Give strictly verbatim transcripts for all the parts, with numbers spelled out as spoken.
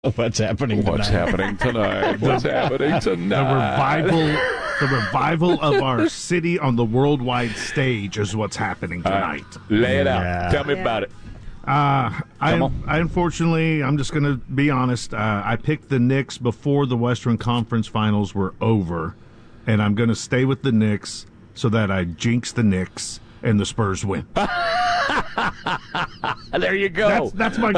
What's happening tonight? What's happening tonight? What's happening tonight? The revival, the revival of our city on the worldwide stage is what's happening tonight. Uh, lay it out. Yeah. Tell me Yeah. about it. Uh, I, on. I unfortunately, I'm just going to be honest. Uh, I picked the Knicks before the Western Conference Finals were over, and I'm going to stay with the Knicks so that I jinx the Knicks and the Spurs win. There you go. That's, that's my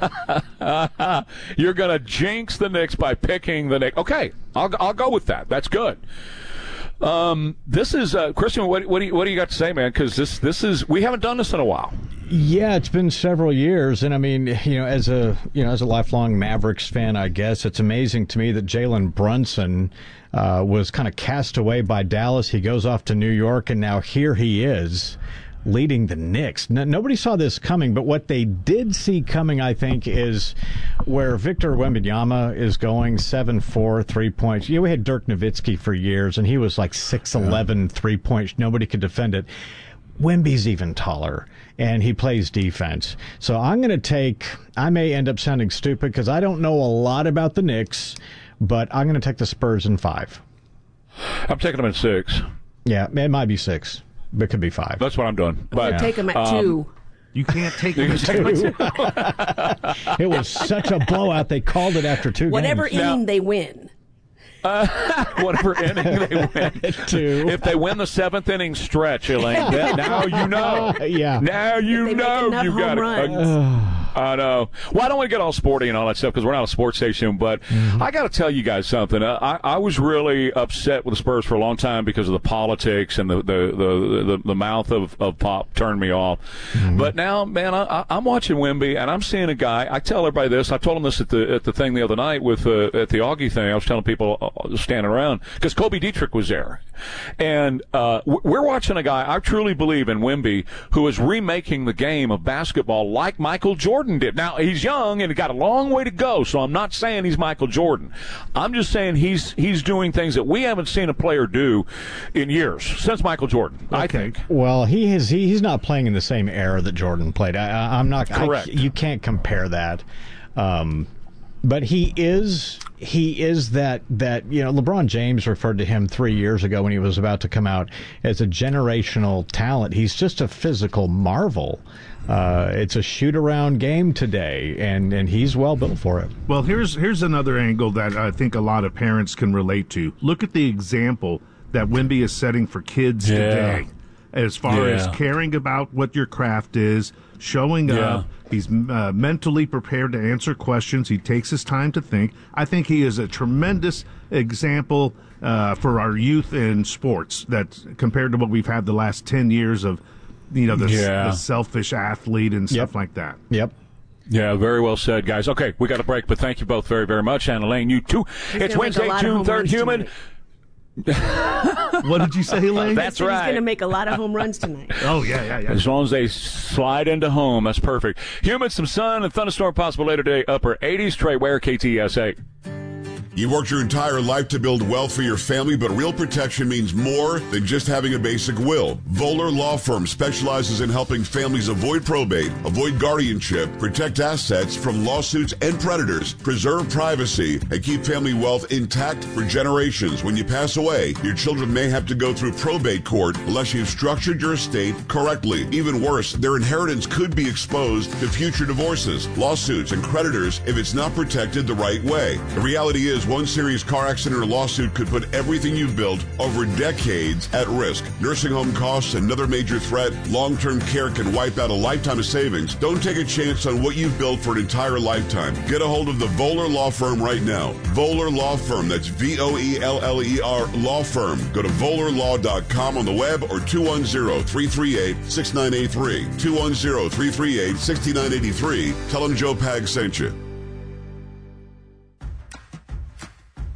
goal. You're going to jinx the Knicks by picking the Knicks. Okay, I'll I'll go with that. That's good. Um, this is uh, Christian. What, what do you what do you got to say, man? Because this this is we haven't done this in a while. Yeah, it's been several years, and I mean, you know, as a you know, as a lifelong Mavericks fan, I guess it's amazing to me that Jalen Brunson uh, was kind of cast away by Dallas. He goes off to New York, and now here he is, leading the Knicks. No, nobody saw this coming, but what they did see coming, I think, is where Victor Wembanyama is going, seven four, three points. You know, we had Dirk Nowitzki for years, and he was like six eleven, three points. Nobody could defend it. Wemby's even taller, and he plays defense. So I'm going to take, I may end up sounding stupid because I don't know a lot about the Knicks, but I'm going to take the Spurs in five. I'm taking them in six. Yeah, it might be six. But it could be five. That's what I'm doing. I'm But gonna take them at um, two. You can't take You the can take It was such a blowout. They called it after two Whatever games. inning they win. whatever inning they win. Two. If they win the seventh inning stretch, Elaine, then now you know. Yeah. Now you If they make know enough you got home it. runs. I know. Well, I don't want to get all sporty and all that stuff because we're not a sports station, but Mm-hmm. I got to tell you guys something. Uh, I, I was really upset with the Spurs for a long time because of the politics and the the, the, the, the mouth of, of Pop turned me off. Mm-hmm. But now, man, I, I'm watching Wemby, and I'm seeing a guy. I tell everybody this. I told him this at the at the thing the other night with uh, at the Augie thing. I was telling people uh, standing around because Kobe Dietrich was there. And uh, we're watching a guy, I truly believe in Wemby, who is remaking the game of basketball like Michael Jordan did. Now, he's young and got a long way to go, so I'm not saying he's Michael Jordan. I'm just saying he's he's doing things that we haven't seen a player do in years, since Michael Jordan, I Okay. think. Well, he is he, he's not playing in the same era that Jordan played. I, I, I'm not Correct. I, you can't compare that. Um, but he is he is that that you know LeBron James referred to him three years ago when he was about to come out as a generational talent. He's just a physical marvel. Uh, it's a shoot-around game today, and, and he's well built for it. Well, here's here's another angle that I think a lot of parents can relate to. Look at the example that Wemby is setting for kids Yeah. today, as far Yeah. as caring about what your craft is, showing Yeah. up. He's uh, mentally prepared to answer questions. He takes his time to think. I think he is a tremendous example uh, for our youth in sports. That compared to what we've had the last ten years of, you know, the, Yeah. the selfish athlete and stuff Yep. like that. Yep. Yeah, very well said, guys. Okay, we got a break, but thank you both very, very much. And Elaine, you too. He's It's gonna make a Wednesday, lot of June home third, runs human. tonight. What did you say, Elaine? That's So He's right. going to make a lot of home runs tonight. Oh, yeah, yeah, yeah. As long as they slide into home, that's perfect. Humans, some sun and thunderstorm possible later today. Upper eighties. Trey Ware, K T S A. You worked your entire life to build wealth for your family, but real protection means more than just having a basic will. Voller Law Firm specializes in helping families avoid probate, avoid guardianship, protect assets from lawsuits and predators, preserve privacy, and keep family wealth intact for generations. When you pass away, your children may have to go through probate court unless you've structured your estate correctly. Even worse, their inheritance could be exposed to future divorces, lawsuits, and creditors if it's not protected the right way. The reality is, one serious car accident or lawsuit could put everything you've built over decades at risk. Nursing home costs, another major threat. Long-term care can wipe out a lifetime of savings. Don't take a chance on what you've built for an entire lifetime. Get a hold of the Voller Law Firm right now. Voller Law Firm. That's V O E L L E R Law Firm. Go to voller law dot com on the web or two one zero, three three eight, six nine eight three. two one zero, three three eight, six nine eight three. Tell them Joe Pag sent you.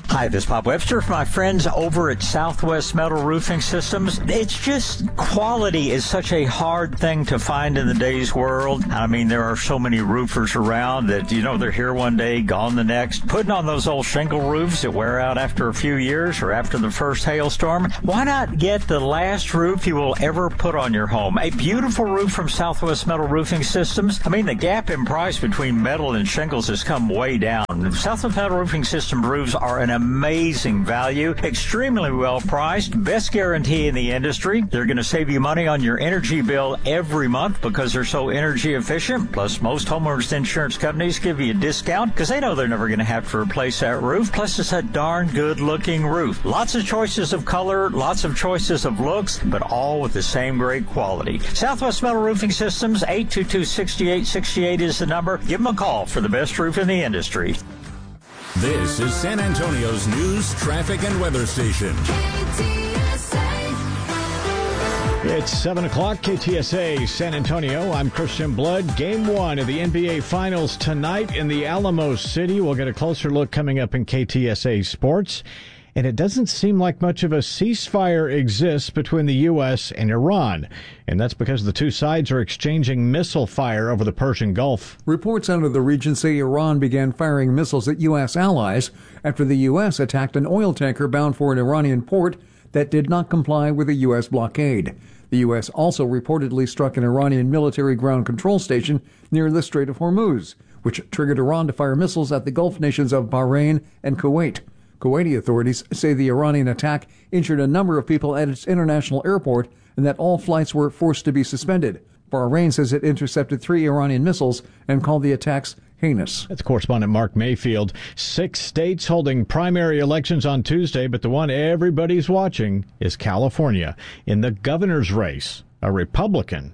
Hi, this is Bob Webster for my friends over at Southwest Metal Roofing Systems. It's just quality is such a hard thing to find in the day's world. I mean, there are so many roofers around that, you know, they're here one day, gone the next. Putting on those old shingle roofs that wear out after a few years or after the first hailstorm. Why not get the last roof you will ever put on your home? A beautiful roof from Southwest Metal Roofing Systems. I mean, the gap in price between metal and shingles has come way down. Southwest Metal Roofing System roofs are an amazing value, extremely well priced, best guarantee in the industry. They're going to save you money on your energy bill every month because they're so energy efficient. Plus, most homeowners insurance companies give you a discount because they know they're never going to have to replace that roof. Plus, it's a darn good looking roof. Lots of choices of color, lots of choices of looks, but all with the same great quality. Southwest Metal Roofing Systems, eight two two, six eight six eight is the number. Give them a call for the best roof in the industry. This is San Antonio's news, traffic, and weather station. It's seven o'clock, K T S A San Antonio. I'm Christian Blood. Game one of the N B A Finals tonight in the Alamo City. We'll get a closer look coming up in K T S A Sports. And it doesn't seem like much of a ceasefire exists between the U S and Iran. And that's because the two sides are exchanging missile fire over the Persian Gulf. Reports out of the region say Iran began firing missiles at U S allies after the U S attacked an oil tanker bound for an Iranian port that did not comply with a U S blockade. The U S also reportedly struck an Iranian military ground control station near the Strait of Hormuz, which triggered Iran to fire missiles at the Gulf nations of Bahrain and Kuwait. Kuwaiti authorities say the Iranian attack injured a number of people at its international airport and that all flights were forced to be suspended. Bahrain says it intercepted three Iranian missiles and called the attacks heinous. That's correspondent Mark Mayfield. Six states holding primary elections on Tuesday, but the one everybody's watching is California. In the governor's race, a Republican,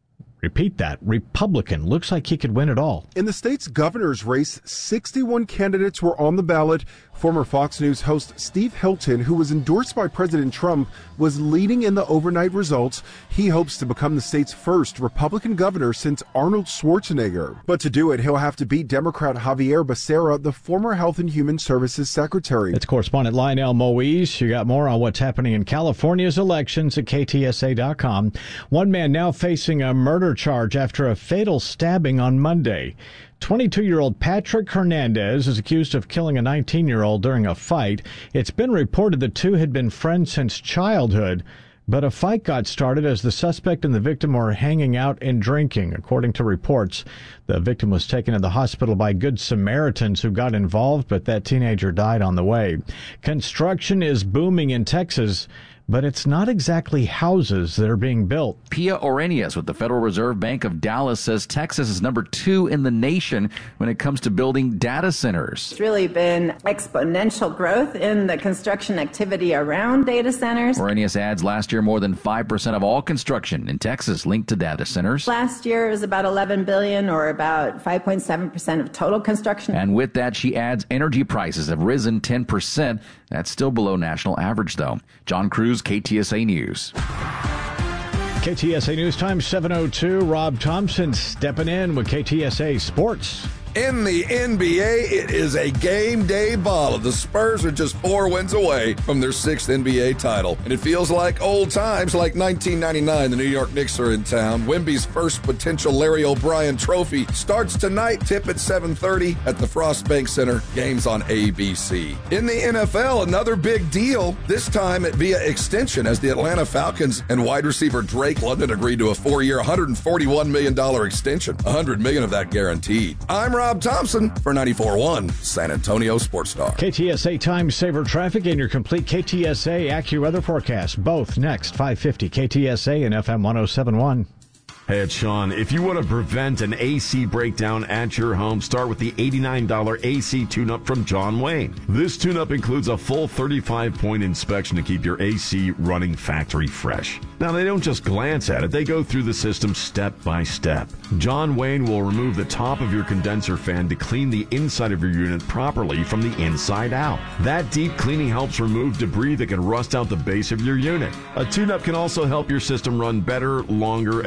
repeat that, Republican, looks like he could win it all. In the state's governor's race, sixty-one candidates were on the ballot. Former Fox News host Steve Hilton, who was endorsed by President Trump, was leading in the overnight results. He hopes to become the state's first Republican governor since Arnold Schwarzenegger. But to do it, he'll have to beat Democrat Javier Becerra, the former Health and Human Services Secretary. It's correspondent Lionel Moise. You got more on what's happening in California's elections at K T S A dot com. One man now facing a murder charge after a fatal stabbing on Monday. twenty-two-year-old Patrick Hernandez is accused of killing a nineteen-year-old during a fight. It's been reported the two had been friends since childhood, but a fight got started as the suspect and the victim were hanging out and drinking. According to reports, the victim was taken to the hospital by Good Samaritans who got involved, but that teenager died on the way. Construction is booming in Texas, but it's not exactly houses that are being built. Pia Orenius with the Federal Reserve Bank of Dallas says Texas is number two in the nation when it comes to building data centers. It's really been exponential growth in the construction activity around data centers. Orenius adds last year more than five percent of all construction in Texas linked to data centers. Last year it was about eleven billion dollars or about five point seven percent of total construction. And with that, she adds energy prices have risen ten percent. That's still below national average, though. John Cruz, K T S A News. K T S A News Time, seven oh two. Rob Thompson stepping in with K T S A Sports. In the N B A, it is a game day ball. The Spurs are just four wins away from their sixth N B A title. And it feels like old times, like nineteen ninety-nine. The New York Knicks are in town. Wemby's first potential Larry O'Brien trophy starts tonight. Tip at seven thirty at the Frost Bank Center. Games on A B C. In the N F L, another big deal, this time via extension, as the Atlanta Falcons and wide receiver Drake London agreed to a four-year, one hundred forty-one million dollars extension. one hundred million dollars of that guaranteed. I'm Rob Thompson for ninety-four point one San Antonio Sports Star. K T S A Time Saver Traffic and your complete K T S A AccuWeather forecast. Both next, five fifty K T S A and F M one oh seven point one. Hey, it's Sean. If you want to prevent an A C breakdown at your home, start with the eighty-nine dollars A C tune-up from John Wayne. This tune-up includes a full thirty-five point inspection to keep your A C running factory fresh. Now, they don't just glance at it. They go through the system step by step. John Wayne will remove the top of your condenser fan to clean the inside of your unit properly from the inside out. That deep cleaning helps remove debris that can rust out the base of your unit. A tune-up can also help your system run better, longer, and more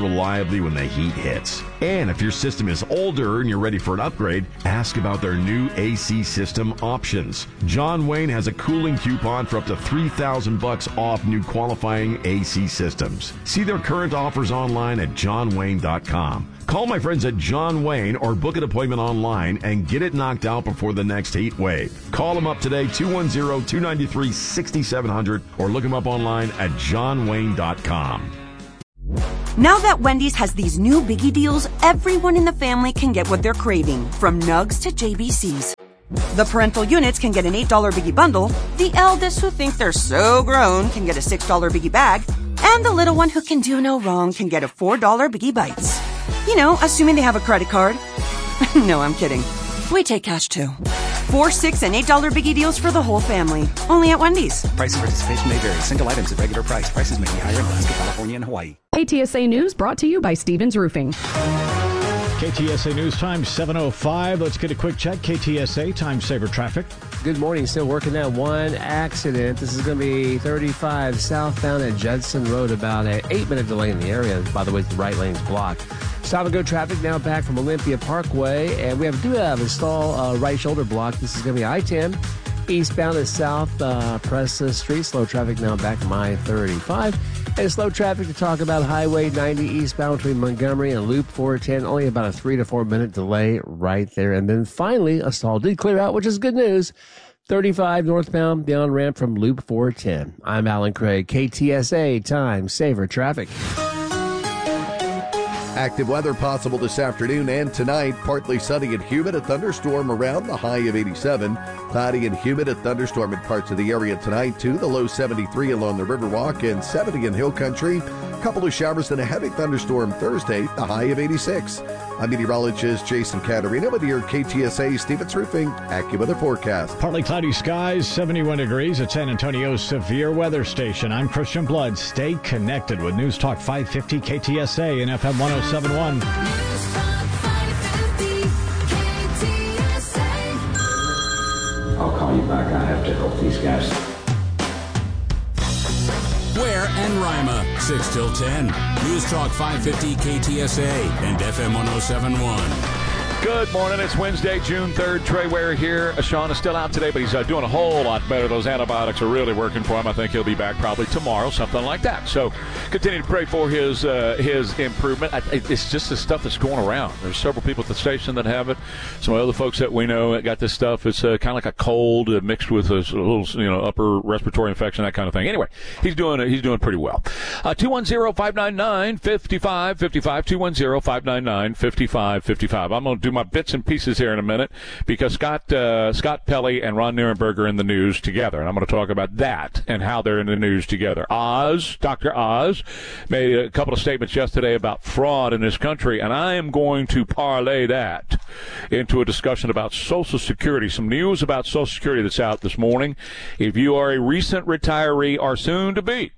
reliably when the heat hits. And if your system is older and you're ready for an upgrade, ask about their new A C system options. John Wayne has a cooling coupon for up to three thousand bucks off new qualifying A C systems. See their current offers online at john wayne dot com. Call my friends at John Wayne or book an appointment online and get it knocked out before the next heat wave. Call them up today, two one zero, two nine three, six seven zero zero, or look them up online at john wayne dot com. Now that Wendy's has these new biggie deals, everyone in the family can get what they're craving, from nugs to J B Cs. The parental units can get an eight dollar biggie bundle, the eldest who think they're so grown can get a six dollar biggie bag, and the little one who can do no wrong can get a four dollar biggie bites. You know, assuming they have a credit card. No, I'm kidding. We take cash too. Four, six, and eight dollar biggie deals for the whole family. Only at Wendy's. Price and participation may vary. Single items at regular price. Prices may be higher in Alaska, California, and Hawaii. K T S A News brought to you by Stevens Roofing. K T S A News time, seven oh five. Let's get a quick check. K T S A, time saver traffic. Good morning. Still working that one accident. This is going to be thirty-five southbound at Judson Road. About an eight-minute delay in the area. By the way, the right lane's blocked. Stop and go traffic now back from Olympia Parkway. And we have do have a stall uh, right shoulder block. This is going to be I ten eastbound at South uh, Presa Street. Slow traffic now back from I thirty-five. And slow traffic to talk about Highway ninety eastbound between Montgomery and Loop four ten. Only about a three to four minute delay right there. And then finally, a stall did clear out, which is good news. thirty-five northbound, the on-ramp from Loop four ten. I'm Alan Craig, K T S A, time saver traffic. Active weather possible this afternoon and tonight. Partly sunny and humid, a thunderstorm around, the high of eighty-seven. Cloudy and humid, a thunderstorm in parts of the area tonight too. The low seventy-three along the Riverwalk and seventy in Hill Country. A couple of showers and a heavy thunderstorm Thursday, the high of eighty-six. I'm meteorologist Jason Caterina with your K T S A Stevens Roofing AccuWeather forecast. Partly cloudy skies, seventy-one degrees at San Antonio's severe weather station. I'm Christian Blood. Stay connected with News Talk five fifty K T S A and F M one oh seven point one. I'll call you back. I have to help these guys. Ware and Rima, six till ten. News Talk five fifty K T S A and F M one oh seven point one. Good morning. It's Wednesday, June third. Trey Ware here. Sean is still out today, but he's uh, doing a whole lot better. Those antibiotics are really working for him. I think he'll be back probably tomorrow, something like that. So continue to pray for his uh, his improvement. I, it's just the stuff that's going around. There's several people at the station that have it. Some other folks that we know that got this stuff. It's uh, kind of like a cold uh, mixed with a, a little, you know, upper respiratory infection, that kind of thing. Anyway, he's doing he's doing pretty well. Uh, two one zero, five nine nine, five five five five. two one zero, five nine nine, five five five five. I'm going to do my bits and pieces here in a minute because Scott uh, Scott Pelley and Ron Nierenberg are in the news together, and I'm going to talk about that and how they're in the news together. Oz, Doctor Oz, made a couple of statements yesterday about fraud in this country, and I am going to parlay that into a discussion about Social Security. Some news about Social Security that's out this morning. If you are a recent retiree or soon to be,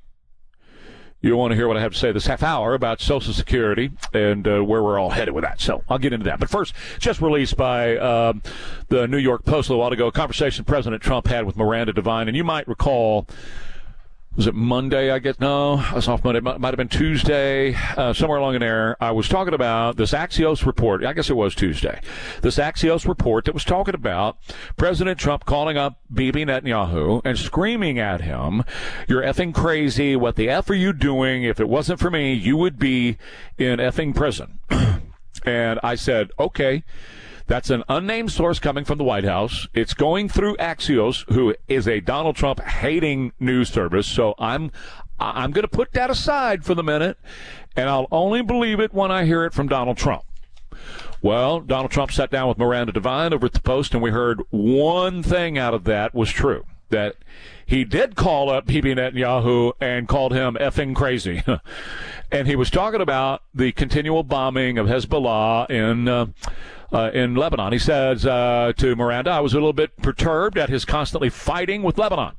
you want to hear what I have to say this half hour about Social Security and uh, where we're all headed with that. So I'll get into that. But first, just released by um, the New York Post a little while ago, a conversation President Trump had with Miranda Devine. And you might recall, was it Monday, I guess? No, I was off Monday. It might have been Tuesday, uh, somewhere along in there. I was talking about this Axios report. I guess it was Tuesday. This Axios report that was talking about President Trump calling up Bibi Netanyahu and screaming at him, "You're effing crazy. What the F are you doing? If it wasn't for me, you would be in effing prison." And I said, okay. That's an unnamed source coming from the White House. It's going through Axios, who is a Donald Trump hating news service. So I'm I'm going to put that aside for the minute, and I'll only believe it when I hear it from Donald Trump. Well, Donald Trump sat down with Miranda Devine over at the Post, and we heard one thing out of that was true, that he did call up Bibi Netanyahu and called him effing crazy. And he was talking about the continual bombing of Hezbollah in uh, uh, in Lebanon. He says uh, to Miranda, "I was a little bit perturbed at his constantly fighting with Lebanon.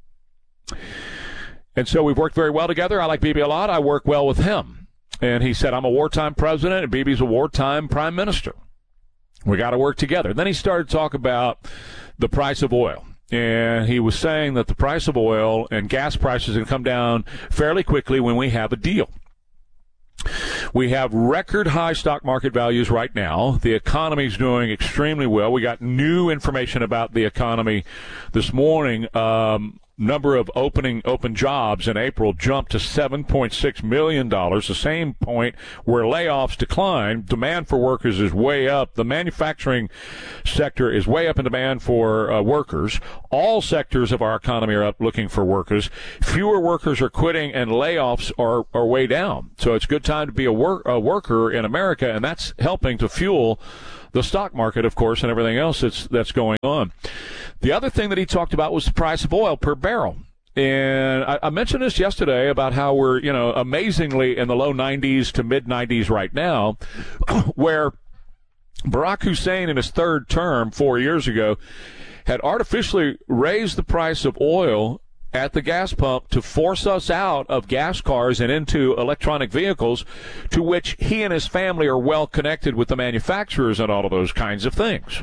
And so we've worked very well together. I like Bibi a lot. I work well with him." And he said, "I'm a wartime president, and Bibi's a wartime prime minister. We got to work together." Then he started to talk about the price of oil. And he was saying that the price of oil and gas prices are going to come down fairly quickly when we have a deal. We have record high stock market values right now. The economy's doing extremely well. We got new information about the economy this morning. Um, number of opening open jobs in April jumped to seven point six million dollars, the same point where layoffs declined. Demand for workers is way up. The manufacturing sector is way up in demand for uh, workers. All sectors of our economy are up looking for workers. Fewer workers are quitting, and layoffs are, are way down. So it's a good time to be a, work, a worker in America, and that's helping to fuel the stock market, of course, and everything else that's, that's going on. The other thing that he talked about was the price of oil per barrel. And I, I mentioned this yesterday about how we're, you know, amazingly in the low nineties to mid nineties right now, where Barack Hussein in his third term four years ago had artificially raised the price of oil at the gas pump to force us out of gas cars and into electronic vehicles, to which he and his family are well connected with the manufacturers and all of those kinds of things.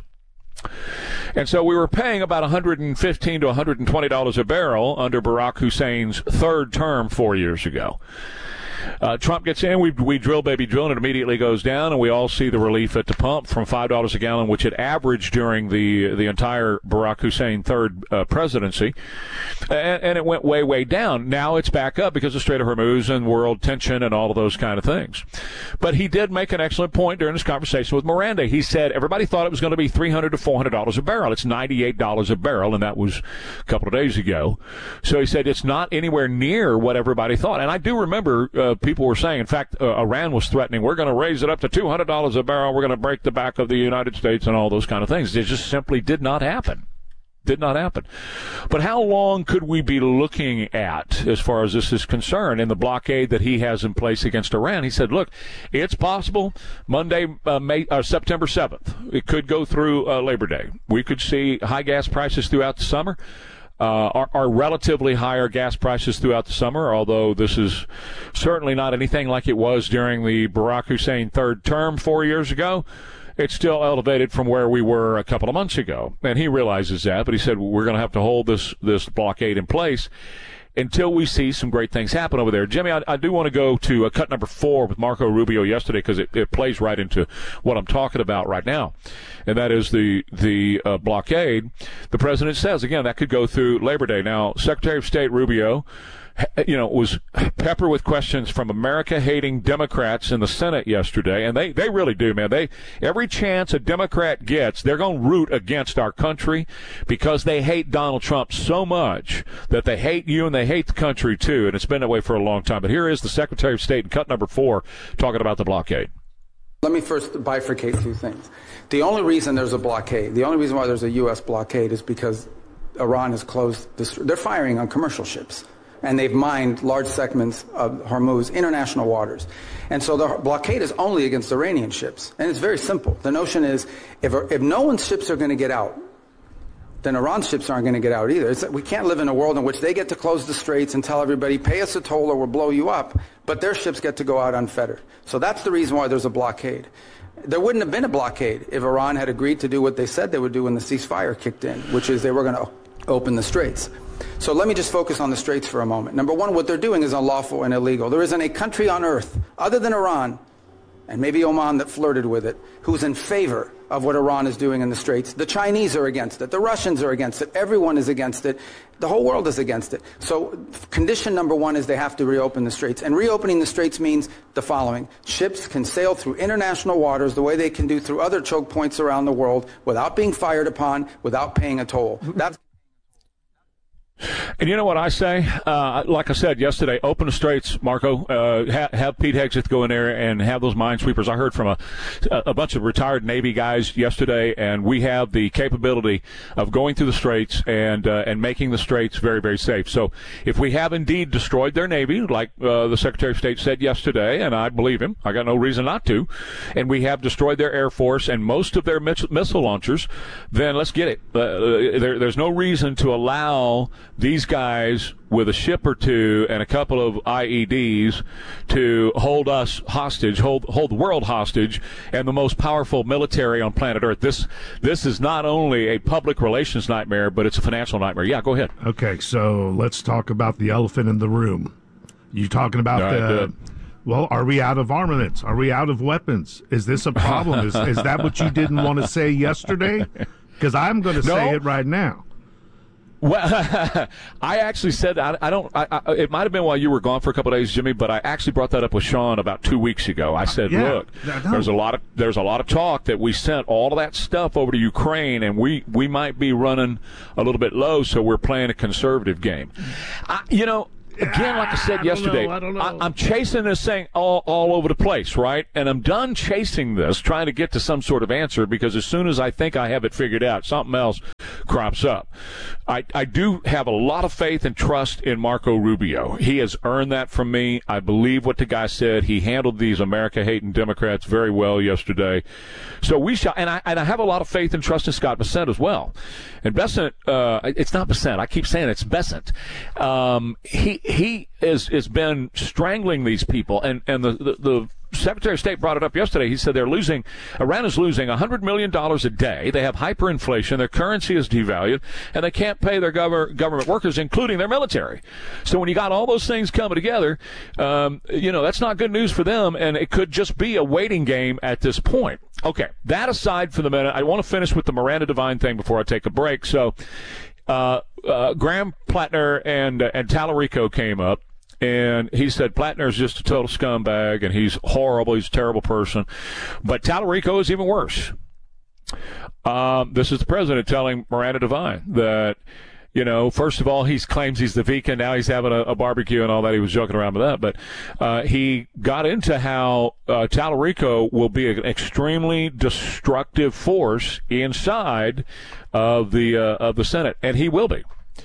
And so we were paying about one hundred fifteen to one hundred twenty dollars a barrel under Barack Hussein's third term four years ago. Uh, Trump gets in, we we drill, baby, drill, and it immediately goes down, and we all see the relief at the pump from five dollars a gallon, which it averaged during the the entire Barack Hussein third uh, presidency, and, and it went way, way down. Now it's back up because of Strait of Hormuz and world tension and all of those kind of things. But he did make an excellent point during his conversation with Miranda. He said everybody thought it was going to be three hundred to four hundred dollars a barrel. It's ninety-eight dollars a barrel, and that was a couple of days ago. So he said it's not anywhere near what everybody thought. And I do remember uh, people were saying, in fact, uh, Iran was threatening, we're going to raise it up to two hundred dollars a barrel, we're going to break the back of the United States and all those kind of things. It just simply did not happen. Did not happen. But how long could we be looking at as far as this is concerned in the blockade that he has in place against Iran? He said, look, it's possible Monday, uh, May, uh, September seventh. It could go through uh, Labor Day. We could see high gas prices throughout the summer. Uh, are, are relatively higher gas prices throughout the summer, although this is certainly not anything like it was during the Barack Hussein third term four years ago. It's still elevated from where we were a couple of months ago. And he realizes that, but he said we're going to have to hold this, this blockade in place until we see some great things happen over there. Jimmy, I, I do want to go to uh, cut number four with Marco Rubio yesterday because it, it plays right into what I'm talking about right now, and that is the the uh, blockade. The president says, again, that could go through Labor Day. Now, Secretary of State Rubio, you know, was peppered with questions from America-hating Democrats in the Senate yesterday, and they, they really do, man. They every chance a Democrat gets, they're going to root against our country because they hate Donald Trump so much that they hate you and they hate the country, too, and it's been that way for a long time. But here is the Secretary of State in cut number four talking about the blockade. Let me first bifurcate two things. The only reason there's a blockade, the only reason why there's a U S blockade is because Iran has closed this. They're firing on commercial ships, and they've mined large segments of Hormuz, international waters. And so the blockade is only against Iranian ships. And it's very simple. The notion is if, if no one's ships are going to get out, then Iran's ships aren't going to get out either. It's, we can't live in a world in which they get to close the straits and tell everybody, pay us a toll or we'll blow you up, but their ships get to go out unfettered. So that's the reason why there's a blockade. There wouldn't have been a blockade if Iran had agreed to do what they said they would do when the ceasefire kicked in, which is they were going to open the straits. So let me just focus on the straits for a moment. Number one, what they're doing is unlawful and illegal. There isn't a country on earth, other than Iran, and maybe Oman that flirted with it, who's in favor of what Iran is doing in the straits. The Chinese are against it. The Russians are against it. Everyone is against it. The whole world is against it. So condition number one is they have to reopen the straits. And reopening the straits means the following. Ships can sail through international waters the way they can do through other choke points around the world without being fired upon, without paying a toll. That's And you know what I say? Uh, like I said yesterday, open the straits, Marco. Uh, ha- have Pete Hegseth go in there and have those minesweepers. I heard from a, a bunch of retired Navy guys yesterday, and we have the capability of going through the straits and uh, and making the straits very, very safe. So if we have indeed destroyed their Navy, like uh, the Secretary of State said yesterday, and I believe him, I got no reason not to, and we have destroyed their Air Force and most of their miss- missile launchers, then let's get it. Uh, there, there's no reason to allow these guys with a ship or two and a couple of I E Ds to hold us hostage, hold hold the world hostage, and the most powerful military on planet Earth. This this is not only a public relations nightmare, but it's a financial nightmare. Yeah, go ahead. Okay, so let's talk about the elephant in the room. You talking about right, the Well, are we out of armaments? Are we out of weapons? Is this a problem? Is, is that what you didn't want to say yesterday? Because I'm going to no. say it right now. Well, I actually said I, I don't. I, I, it might have been while you were gone for a couple of days, Jimmy. But I actually brought that up with Sean about two weeks ago. I said, yeah, "Look, there's a lot of there's a lot of talk that we sent all of that stuff over to Ukraine, and we, we might be running a little bit low, so we're playing a conservative game." I, you know. Again, like I said I yesterday, know, I don't know. I, I'm chasing this thing all, all over the place, right? And I'm done chasing this, trying to get to some sort of answer, because as soon as I think I have it figured out, something else crops up. I, I do have a lot of faith and trust in Marco Rubio. He has earned that from me. I believe what the guy said. He handled these America-hating Democrats very well yesterday. So we shall, and I, and I have a lot of faith and trust in Scott Bessent as well. And Bessent, uh, it's not Bessent. I keep saying it's Bessent. Um, he, He is has been strangling these people, and and the, the the Secretary of State brought it up yesterday. He said they're losing, Iran is losing one hundred million dollars a day. They have hyperinflation. Their currency is devalued, and they can't pay their gov- government workers, including their military. So when you got all those things coming together, um, you know, that's not good news for them, and it could just be a waiting game at this point. Okay, that aside for the minute, I want to finish with the Miranda Devine thing before I take a break. So. Uh, uh, Graham Plattner and uh, and Tallarico came up, and he said Plattner's just a total scumbag, and he's horrible, he's a terrible person. But Tallarico is even worse. Um, this is the president telling Miranda Devine that, you know, first of all, he claims he's the Viking. Now he's having a, a barbecue and all that. He was joking around with that. But uh, he got into how uh, Tallarico will be an extremely destructive force inside of the uh, of the Senate, and he will be.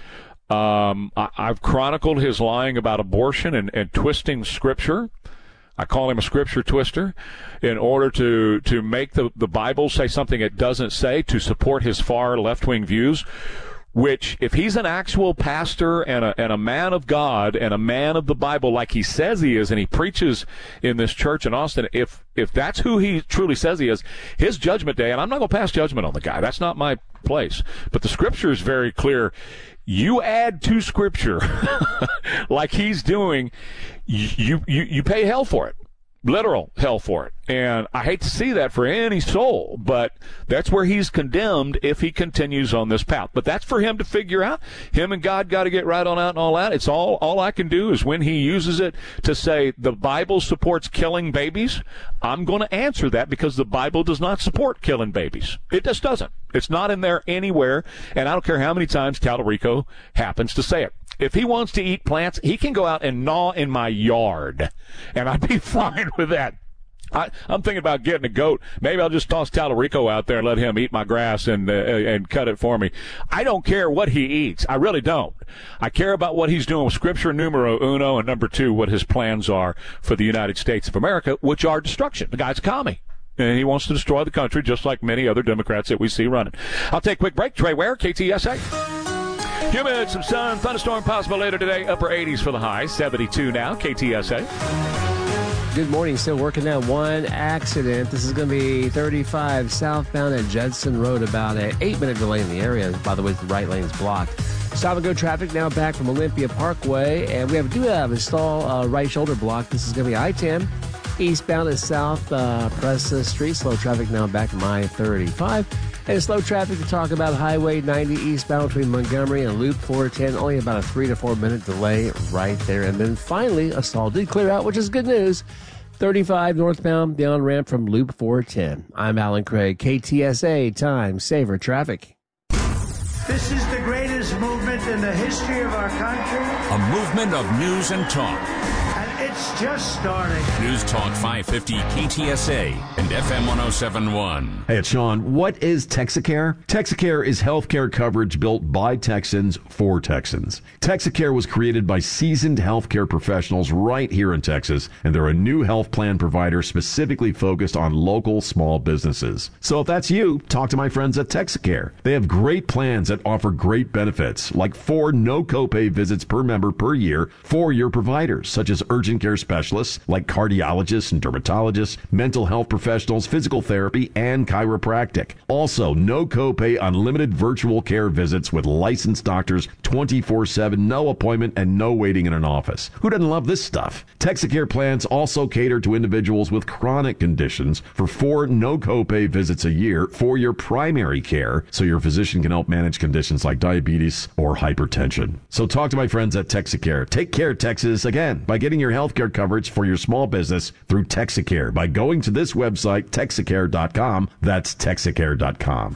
Um, I, I've chronicled his lying about abortion and, and twisting Scripture. I call him a Scripture twister in order to, to make the, the Bible say something it doesn't say to support his far left-wing views, which, if he's an actual pastor and a, and a man of God and a man of the Bible like he says he is, and he preaches in this church in Austin, if if that's who he truly says he is, his judgment day, and I'm not going to pass judgment on the guy. That's not my place. But the Scripture is very clear. You add to Scripture like he's doing, you, you, you pay hell for it. Literal hell for it. And I hate to see that for any soul, but that's where he's condemned if he continues on this path. But that's for him to figure out. Him and God got to get right on out and all that. It's all, all I can do is when he uses it to say the Bible supports killing babies, I'm going to answer that, because the Bible does not support killing babies. It just doesn't. It's not in there anywhere, and I don't care how many times Tallarico happens to say it. If he wants to eat plants, he can go out and gnaw in my yard, and I'd be fine with that. I, I'm thinking about getting a goat. Maybe I'll just toss Tallarico out there and let him eat my grass and uh, and cut it for me. I don't care what he eats. I really don't. I care about what he's doing with Scripture, numero uno, and number two, what his plans are for the United States of America, which are destruction. The guy's a commie. And he wants to destroy the country just like many other Democrats that we see running. I'll take a quick break. Trey Ware, K T S A. Humid, some sun, thunderstorm possible later today. Upper eighties for the high, seventy-two now, K T S A. Good morning. Still working out one accident. This is going to be thirty-five southbound at Judson Road. About an eight-minute delay in the area. By the way, the right lane's blocked. Stop and go traffic now back from Olympia Parkway. And we have do have a stall uh, right shoulder block. This is going to be I ten. Eastbound at South uh, Presa Street. Slow traffic now back from I thirty-five. And slow traffic to talk about Highway ninety eastbound between Montgomery and Loop four ten. Only about a three to four minute delay right there. And then finally, a stall did clear out, which is good news. thirty-five northbound, the on-ramp from Loop four ten. I'm Alan Craig, K T S A Time Saver Traffic. This is the greatest movement in the history of our country. A movement of news and talk. And it's just starting. News Talk five fifty K T S A and F M one oh seven point one. Hey, it's Sean. What is Texacare? Texacare is healthcare coverage built by Texans for Texans. Texacare was created by seasoned healthcare professionals right here in Texas, and they're a new health plan provider specifically focused on local small businesses. So if that's you, talk to my friends at Texacare. They have great plans that offer great benefits, like four no copay visits per member per year for your providers, such as urgent care specialists like cardiologists and dermatologists, mental health professionals, physical therapy, and chiropractic. Also, no copay, unlimited virtual care visits with licensed doctors twenty-four seven, no appointment, and no waiting in an office. Who doesn't love this stuff? Texacare plans also cater to individuals with chronic conditions for four no copay visits a year for your primary care, so your physician can help manage conditions like diabetes or hypertension. So talk to my friends at Texacare. Take care, Texas, again, by getting your health care coverage for your small business through Texacare by going to this website, Texacare dot com. That's Texacare dot com.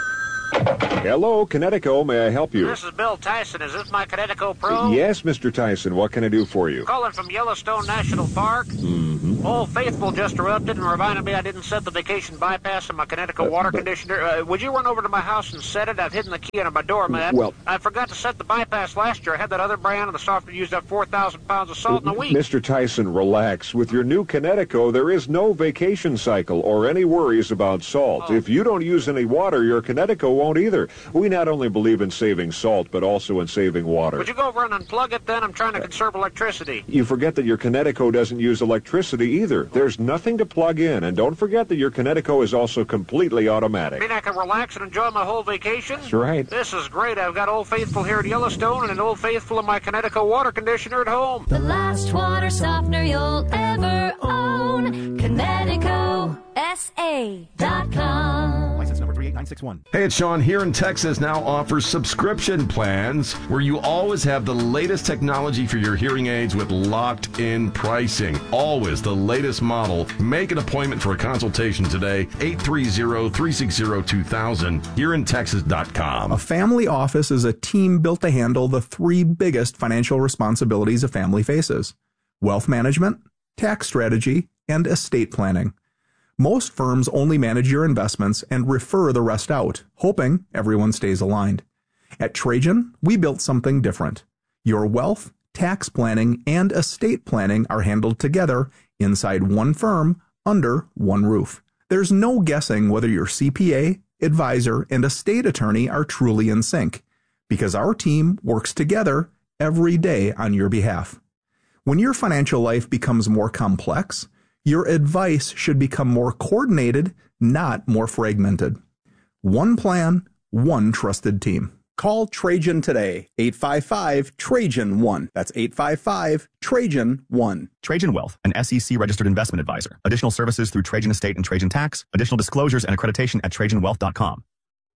Hello, Connecticut. May I help you? This is Bill Tyson. Is this my Connecticut Pro? Yes, Mister Tyson. What can I do for you? Calling from Yellowstone National Park. Mm-hmm. Old Faithful just erupted and reminded me I didn't set the vacation bypass in my Connecticut water conditioner. Uh, would you run over to my house and set it? I've hidden the key under my doormat. Well, I forgot to set the bypass last year. I had that other brand, and the software used up four thousand pounds of salt in a week. Mister Tyson, relax. With your new Connecticut, there is no vacation cycle or any worries about salt. Oh. If you don't use any water, your Connecticut won't either. We not only believe in saving salt, but also in saving water. Would you go over and unplug it then? I'm trying to conserve electricity. You forget that your Connecticut doesn't use electricity either. There's nothing to plug in, and don't forget that your Connecticut is also completely automatic. You mean I can relax and enjoy my whole vacation? That's right. This is great. I've got Old Faithful here at Yellowstone and an Old Faithful in my Connecticut water conditioner at home. The last water softener you'll ever own. Connecticut S A dot com. License number three eight nine six one. Hey, it's Sean here in Texas now offers subscription plans where you always have the latest technology for your hearing aids with locked-in pricing. Always the latest model. Make an appointment for a consultation today, eight three zero, three six zero, two thousand, here in Texas dot com. A family office is a team built to handle the three biggest financial responsibilities a family faces: wealth management, tax strategy, and estate planning. Most firms only manage your investments and refer the rest out, hoping everyone stays aligned. At Trajan, we built something different. Your wealth, tax planning, and estate planning are handled together inside one firm under one roof. There's no guessing whether your C P A, advisor, and estate attorney are truly in sync, because our team works together every day on your behalf. When your financial life becomes more complex, your advice should become more coordinated, not more fragmented. One plan, one trusted team. Call Trajan today, eight five five, Trajan one. That's eight five five, Trajan one. Trajan Wealth, an S E C-registered investment advisor. Additional services through Trajan Estate and Trajan Tax. Additional disclosures and accreditation at Trajan Wealth dot com.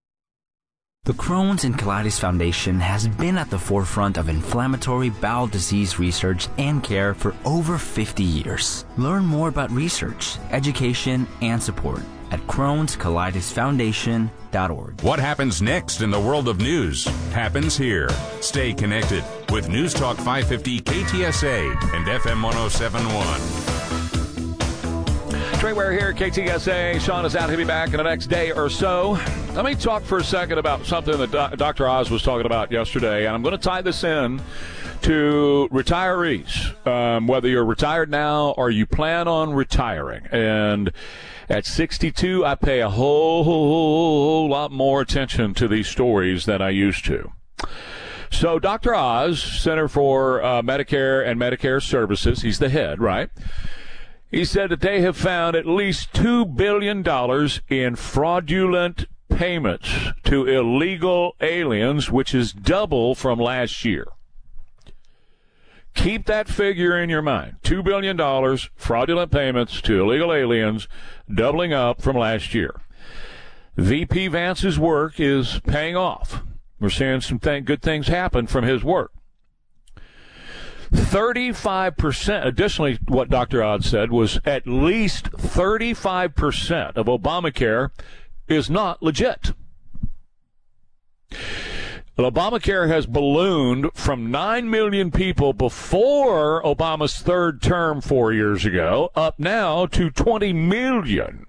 The Crohn's and Colitis Foundation has been at the forefront of inflammatory bowel disease research and care for over fifty years. Learn more about research, education, and support at Crohn's Colitis Foundation dot org. What happens next in the world of news happens here. Stay connected with News Talk five fifty K T S A and F M one oh seven point one. Trey Ware here, K T S A. Sean is out. He'll be back in the next day or so. Let me talk for a second about something that Do- Doctor Oz was talking about yesterday, and I'm going to tie this in to retirees, um, whether you're retired now or you plan on retiring. And at sixty-two, I pay a whole, whole, whole lot more attention to these stories than I used to. So Doctor Oz, Center for uh, Medicare and Medicare Services, he's the head, right? He said that they have found at least two billion dollars in fraudulent payments to illegal aliens, which is double from last year. Keep that figure in your mind. two billion dollars fraudulent payments to illegal aliens, doubling up from last year. V P Vance's work is paying off. We're seeing some th- good things happen from his work. thirty-five percent, additionally, what Doctor Oz said was at least thirty-five percent of Obamacare is not legit. Well, Obamacare has ballooned from nine million people before Obama's third term four years ago up now to twenty million.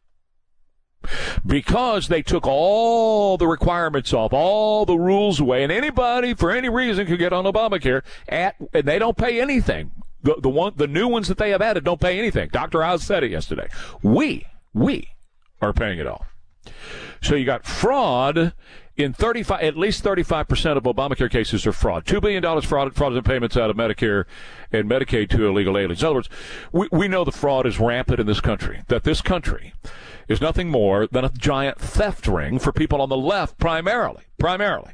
Because they took all the requirements off, all the rules away, and anybody for any reason could get on Obamacare, at, and they don't pay anything. The, the one, the new ones that they have added don't pay anything. Doctor Oz said it yesterday. We, we are paying it all. So you got fraud in thirty-five, at least thirty-five percent of Obamacare cases are fraud. two billion dollars fraud, fraudulent payments out of Medicare and Medicaid to illegal aliens. In other words, we, we know the fraud is rampant in this country, that this country is nothing more than a giant theft ring for people on the left primarily. Primarily.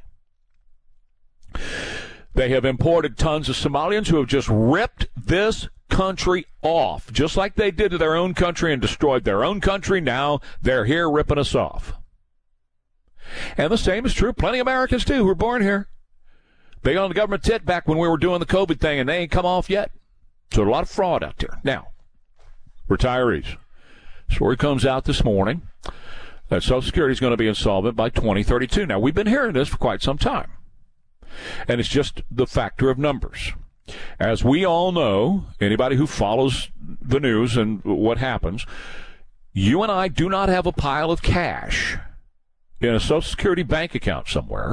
They have imported tons of Somalians who have just ripped this country off, just like they did to their own country and destroyed their own country. Now they're here ripping us off. And the same is true. Plenty of Americans, too, who were born here. They got on the government tit back when we were doing the COVID thing, and they ain't come off yet. So a lot of fraud out there. Now, retirees. Story comes out this morning that Social Security is going to be insolvent by twenty thirty-two. Now, we've been hearing this for quite some time. And it's just the factor of numbers. As we all know, anybody who follows the news and what happens, you and I do not have a pile of cash in a Social Security bank account somewhere